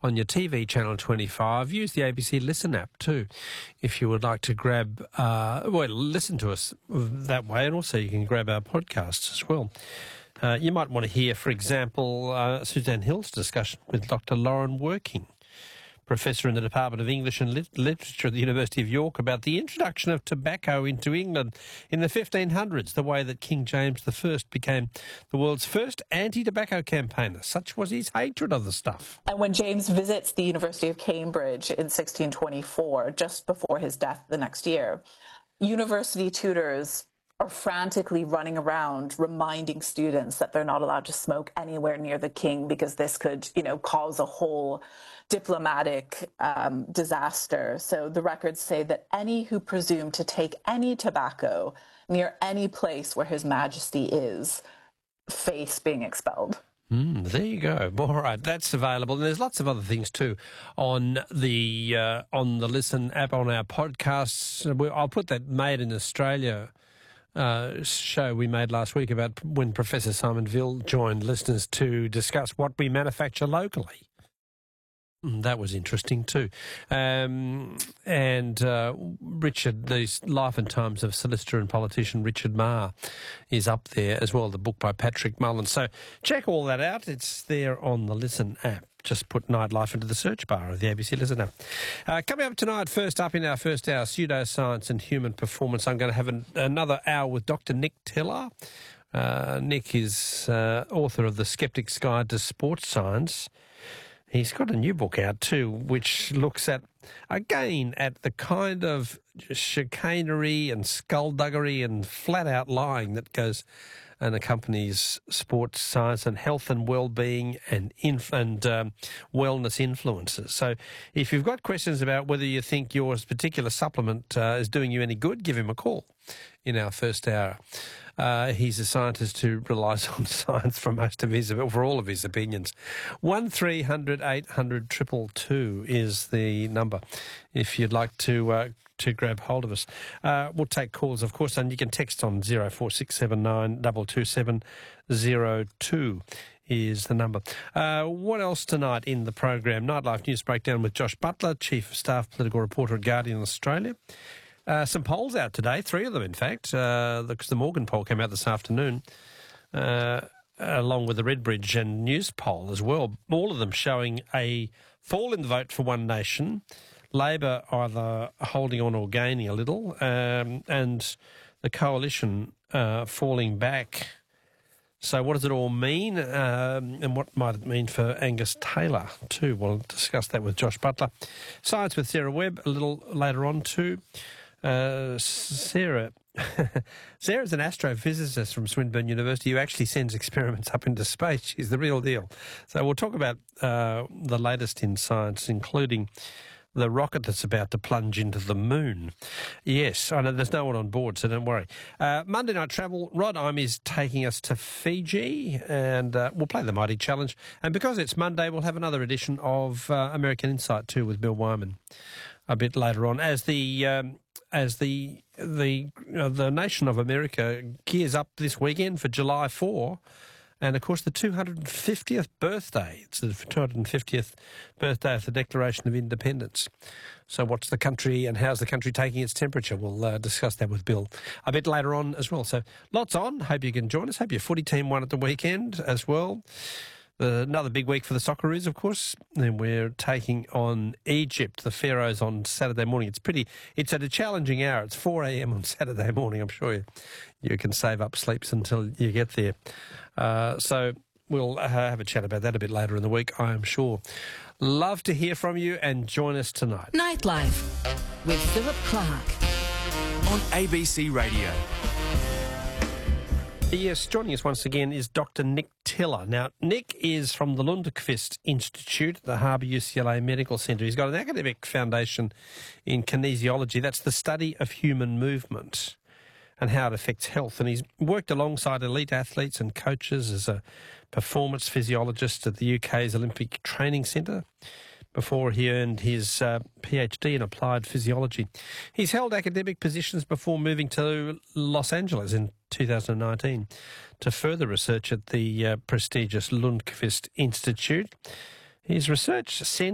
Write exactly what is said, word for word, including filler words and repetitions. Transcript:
on your T V channel twenty-five. Use the A B C Listen app too if you would like to grab, uh, well, listen to us that way, and also you can grab our podcasts as well. Uh, you might want to hear, for example, uh, Suzanne Hill's discussion with Doctor Lauren Working, Professor in the Department of English and Lit- Literature at the University of York, about the introduction of tobacco into England in the fifteen hundreds, the way that King James the First became the world's first anti-tobacco campaigner. Such was his hatred of the stuff. And when James visits the University of Cambridge in sixteen twenty-four, just before his death the next year, university tutors are frantically running around reminding students that they're not allowed to smoke anywhere near the king because this could, you know, cause a whole diplomatic um, disaster. So the records say that any who presume to take any tobacco near any place where His Majesty is face being expelled. Mm, there you go. All right, that's available. And there's lots of other things too on the uh, on the Listen app, on our podcasts. I'll put that Made in Australia uh, show we made last week about when Professor Simon Vill joined listeners to discuss what we manufacture locally. That was interesting too. Um, and uh, Richard, the Life and Times of solicitor and politician Richard Marr is up there as well, the book by Patrick Mullen. So check all that out. It's there on the Listen app. Just put Nightlife into the search bar of the A B C Listen app. Uh, coming up tonight, first up in our first hour, pseudoscience and human performance. I'm going to have an, another hour with Doctor Nick Tiller. Uh, Nick is uh, author of The Skeptic's Guide to Sports Science. He's got a new book out too, which looks at, again, at the kind of chicanery and skullduggery and flat-out lying that goes and accompanies sports science and health and well-being and, inf- and um, wellness influences. So if you've got questions about whether you think your particular supplement uh, is doing you any good, give him a call in our first hour. Uh, he's a scientist who relies on science for most of his, for all of his opinions. One three hundred eight hundred two two two is the number if you'd like to uh, to grab hold of us. Uh, we'll take calls, of course, and you can text on zero four six seven nine two two seven zero two is the number. Uh, what else tonight in the program? Nightlife News Breakdown with Josh Butler, Chief of Staff Political Reporter at Guardian Australia. Uh, some polls out today, three of them, in fact, uh, because the Morgan poll came out this afternoon, uh, along with the Redbridge and News poll as well, all of them showing a fall in the vote for One Nation, Labor either holding on or gaining a little, um, and the Coalition uh, falling back. So what does it all mean, um, and what might it mean for Angus Taylor too? We'll discuss that with Josh Butler. Science with Sarah Webb a little later on too. Uh, Sarah, Sarah's an astrophysicist from Swinburne University who actually sends experiments up into space. She's the real deal. So we'll talk about uh, the latest in science, including the rocket that's about to plunge into the moon. Yes, I know there's no one on board, so don't worry. Uh, Monday Night Travel, Rod Ime is taking us to Fiji, and uh, we'll play the Mighty Challenge. And because it's Monday, we'll have another edition of uh, American Insight too with Bill Wyman a bit later on, as the um, as the the uh, the nation of America gears up this weekend for July fourth. And, of course, the two hundred fiftieth birthday. It's the two hundred fiftieth birthday of the Declaration of Independence. So what's the country and how's the country taking its temperature? We'll uh, discuss that with Bill a bit later on as well. So lots on. Hope you can join us. Hope your footy team won at the weekend as well. Uh, another big week for the Socceroos, of course. And we're taking on Egypt, the Pharaohs, on Saturday morning. It's pretty. It's at a challenging hour. It's four a.m. on Saturday morning. I'm sure you, you can save up sleeps until you get there. Uh, so we'll uh, have a chat about that a bit later in the week, I am sure. Love to hear from you and join us tonight. Nightlife with Philip Clark on A B C Radio. Yes, joining us once again is Doctor Nick Tiller. Now, Nick is from the Lundqvist Institute at the Harbour U C L A Medical Centre. He's got an academic foundation in kinesiology. That's the study of human movement and how it affects health. And he's worked alongside elite athletes and coaches as a performance physiologist at the U K's Olympic Training Centre before he earned his uh, PhD in applied physiology. He's held academic positions before moving to Los Angeles in two thousand nineteen to further research at the uh, prestigious Lundqvist Institute. His research centres